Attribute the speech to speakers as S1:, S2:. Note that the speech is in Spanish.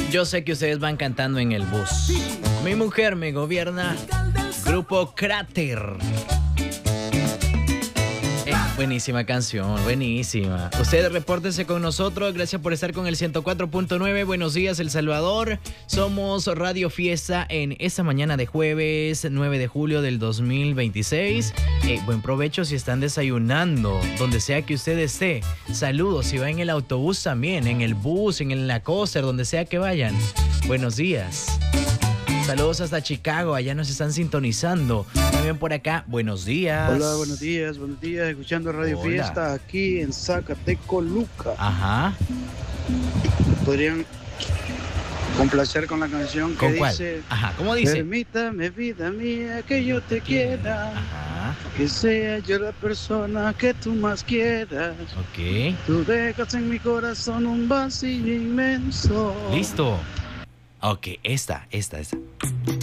S1: Yo sé que ustedes van cantando en el bus. Mi mujer me gobierna. Grupo Cráter. Buenísima canción, buenísima. Ustedes repórtense con nosotros. Gracias por estar con el 104.9. Buenos días, El Salvador. Somos Radio Fiesta en esta mañana de jueves 9 de julio del 2026. Buen provecho si están desayunando, donde sea que usted esté. Saludos si va en el autobús también, en el bus, en la coaster, donde sea que vayan. Buenos días. Saludos hasta Chicago, allá nos están sintonizando. También por acá, buenos días.
S2: Hola, buenos días, escuchando Radio
S1: Hola.
S2: Fiesta aquí en Zacatecoluca.
S1: Ajá.
S2: Podrían complacer con la canción que
S1: ¿Con cuál?
S2: dice:
S1: Ajá, ¿cómo dice?
S2: Permítame, vida mía, que yo te quiera,
S1: Ajá,
S2: que sea yo la persona que tú más quieras.
S1: ok.
S2: Tú dejas en mi corazón un vacío inmenso.
S1: Listo. Ok, esta.